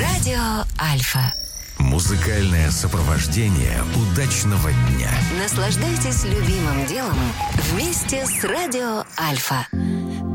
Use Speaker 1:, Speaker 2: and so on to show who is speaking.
Speaker 1: Радио Альфа.
Speaker 2: Музыкальное сопровождение удачного дня.
Speaker 1: Наслаждайтесь любимым делом вместе с Радио Альфа.